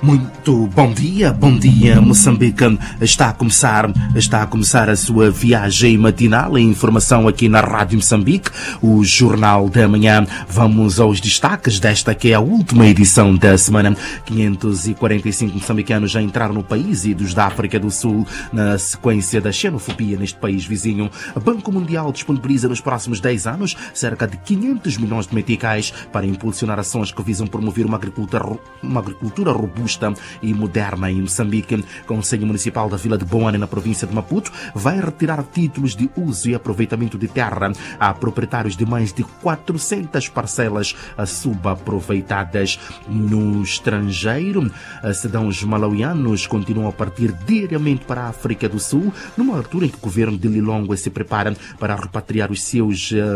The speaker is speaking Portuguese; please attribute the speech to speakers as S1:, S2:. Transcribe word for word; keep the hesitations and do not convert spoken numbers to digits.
S1: Muito bom dia, bom dia Moçambique. Está a começar, está a começar a sua viagem matinal em informação aqui na Rádio Moçambique, o Jornal da Manhã. Vamos aos destaques desta que é a última edição da semana. quinhentos e quarenta e cinco moçambicanos já entraram no país e dos da África do Sul na sequência da xenofobia neste país vizinho. O Banco Mundial disponibiliza nos próximos dez anos cerca de quinhentos milhões de meticais para impulsionar ações que visam promover uma agricultura, uma agricultura robusta e moderna em Moçambique. O Conselho Municipal da Vila de Boane, na província de Maputo, vai retirar títulos de uso e aproveitamento de terra a proprietários de mais de quatrocentas parcelas subaproveitadas. No estrangeiro, cidadãos malauianos continuam a partir diariamente para a África do Sul, numa altura em que o governo de Lilongwe se prepara para repatriar os seus